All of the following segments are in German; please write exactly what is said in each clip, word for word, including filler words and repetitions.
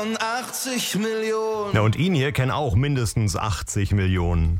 achtzig Millionen. Ja, und ihn hier kennen auch mindestens achtzig Millionen.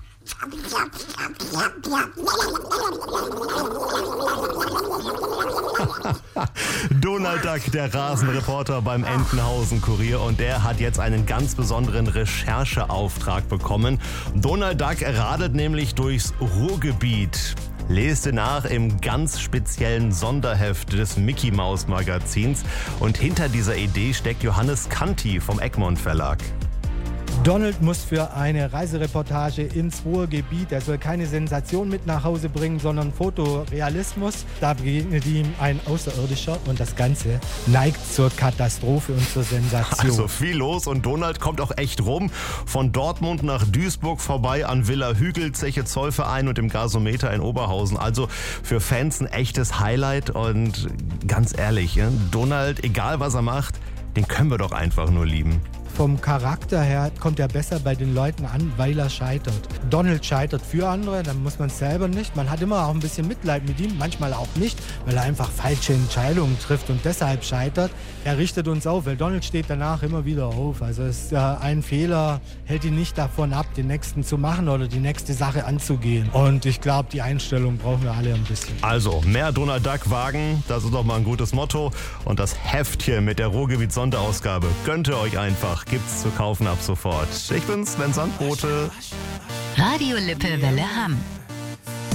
Donald Duck, der Rasenreporter beim Entenhausen-Kurier, und der hat jetzt einen ganz besonderen Rechercheauftrag bekommen. Donald Duck radelt nämlich durchs Ruhrgebiet. Leste nach im ganz speziellen Sonderheft des Mickey-Maus-Magazins. Und hinter dieser Idee steckt Johannes Kanti vom Egmont Verlag. Donald muss für eine Reisereportage ins Ruhrgebiet, er soll keine Sensation mit nach Hause bringen, sondern Fotorealismus. Da begegnet ihm ein Außerirdischer und das Ganze neigt zur Katastrophe und zur Sensation. Also viel los und Donald kommt auch echt rum. Von Dortmund nach Duisburg vorbei an Villa Hügel, Zeche Zollverein und dem Gasometer in Oberhausen. Also für Fans ein echtes Highlight und ganz ehrlich, Donald, egal was er macht, den können wir doch einfach nur lieben. Vom Charakter her kommt er besser bei den Leuten an, weil er scheitert. Donald scheitert für andere, dann muss man es selber nicht. Man hat immer auch ein bisschen Mitleid mit ihm, manchmal auch nicht, weil er einfach falsche Entscheidungen trifft und deshalb scheitert. Er richtet uns auf, weil Donald steht danach immer wieder auf. Also es ist, äh, ein Fehler hält ihn nicht davon ab, den nächsten zu machen oder die nächste Sache anzugehen. Und ich glaube, die Einstellung brauchen wir alle ein bisschen. Also, mehr Donald Duck wagen, das ist doch mal ein gutes Motto. Und das Heftchen mit der Ruhrgebiet-Sonderausgabe gönnt ihr euch einfach. Gibt's zu kaufen ab sofort. Ich bin's, Sven Sandbote. Radio Lippe Welle Hamm.